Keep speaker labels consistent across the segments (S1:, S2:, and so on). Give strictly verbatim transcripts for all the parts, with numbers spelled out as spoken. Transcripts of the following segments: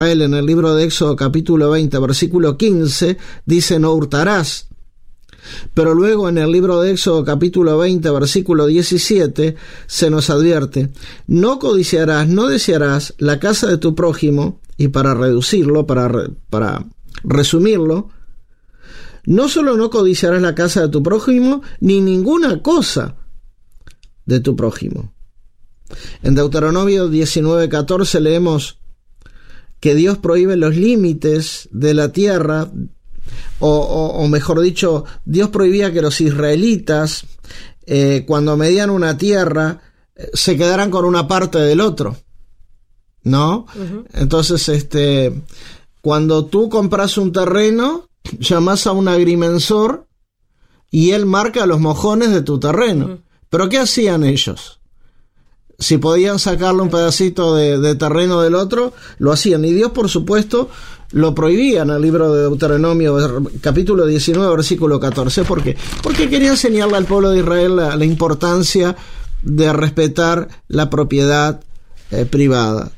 S1: en el libro de Éxodo capítulo veinte, versículo quince, dice no hurtarás. Pero luego en el libro de Éxodo capítulo veinte, versículo diecisiete, se nos advierte, no codiciarás, no desearás la casa de tu prójimo, y para reducirlo, para, para resumirlo, no solo no codiciarás la casa de tu prójimo, ni ninguna cosa de tu prójimo. En Deuteronomio diecinueve catorce leemos que Dios prohíbe los límites de la tierra, o, o, o mejor dicho, Dios prohibía que los israelitas, eh, cuando medían una tierra, eh, se quedaran con una parte del otro, ¿no? Uh-huh. Entonces, este, cuando tú compras un terreno, llamas a un agrimensor y él marca los mojones de tu terreno. Uh-huh. ¿Pero qué hacían ellos? Si podían sacarle un pedacito de, de terreno del otro, lo hacían. Y Dios, por supuesto, lo prohibía en el libro de Deuteronomio, capítulo diecinueve, versículo catorce. ¿Por qué? Porque quería enseñarle al pueblo de Israel la, la importancia de respetar la propiedad eh, privada.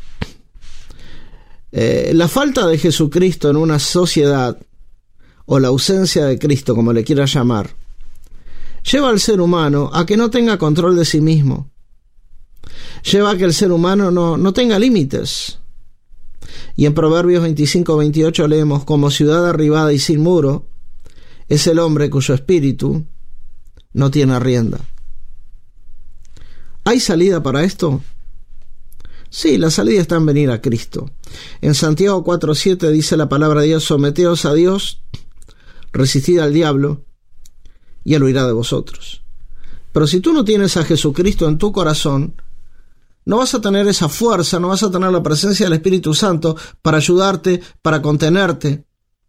S1: Eh, la falta de Jesucristo en una sociedad, o la ausencia de Cristo, como le quieras llamar, lleva al ser humano a que no tenga control de sí mismo. Lleva a que el ser humano no, no tenga límites. Y en Proverbios veinticinco veintiocho leemos, como ciudad derribada y sin muro, es el hombre cuyo espíritu no tiene rienda. ¿Hay salida para esto? Sí, la salida está en venir a Cristo. En Santiago cuatro siete dice la palabra de Dios, someteos a Dios, resistid al diablo, y él huirá de vosotros. Pero si tú no tienes a Jesucristo en tu corazón, no vas a tener esa fuerza, no vas a tener la presencia del Espíritu Santo para ayudarte, para contenerte.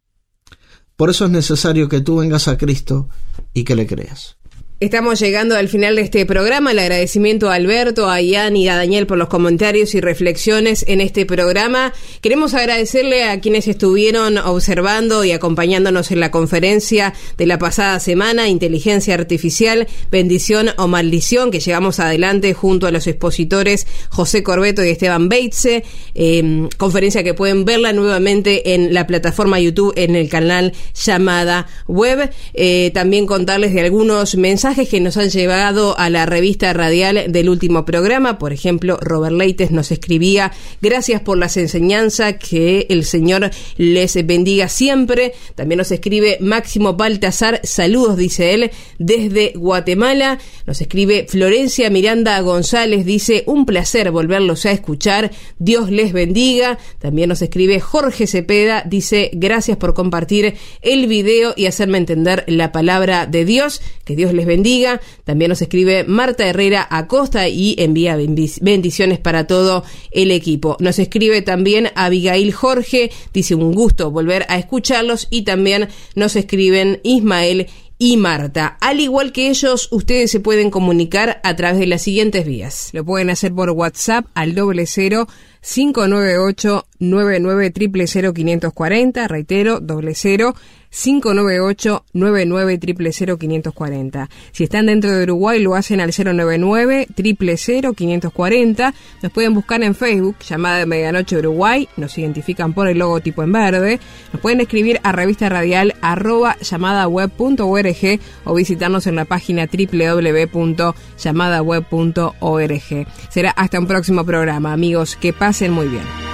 S1: Por eso es necesario que tú vengas a Cristo y que le creas.
S2: Estamos llegando al final de este programa. El agradecimiento a Alberto, a Ian y a Daniel por los comentarios y reflexiones en este programa. Queremos agradecerle a quienes estuvieron observando y acompañándonos en la conferencia de la pasada semana, Inteligencia Artificial, Bendición o Maldición, que llevamos adelante junto a los expositores José Corbeto y Esteban Beitze. Eh, conferencia que pueden verla nuevamente en la plataforma YouTube, en el canal Llamada Web. Eh, también contarles de algunos mensajes que nos han llegado a la revista radial del último programa. Por ejemplo, Robert Leites nos escribía: gracias por las enseñanzas, que el Señor les bendiga siempre. También nos escribe Máximo Baltasar, saludos, dice él, desde Guatemala. Nos escribe Florencia Miranda González, dice, un placer volverlos a escuchar, Dios les bendiga. También nos escribe Jorge Cepeda, dice, gracias por compartir el video y hacerme entender la palabra de Dios, que Dios les bendiga. También nos escribe Marta Herrera Acosta y envía bendiciones para todo el equipo. Nos escribe también Abigail Jorge, dice un gusto volver a escucharlos, y también nos escriben Ismael y Marta. Al igual que ellos, ustedes se pueden comunicar a través de las siguientes vías. Lo pueden hacer por WhatsApp al doble cero cinco nueve ocho nueve nueve cero cero quinientos cuarenta, reitero, doble cero cinco nueve ocho nueve nueve cero cero quinientos cuarenta. Si están dentro de Uruguay, lo hacen al cero nueve nueve cero cero quinientos cuarenta. Nos pueden buscar en Facebook, Llamada de Medianoche Uruguay, nos identifican por el logotipo en verde. Nos pueden escribir a revista radial arroba llamadaweb punto org o visitarnos en la página doble u doble u doble u punto llamadaweb punto org. Será hasta un próximo programa, amigos, que pasen muy bien.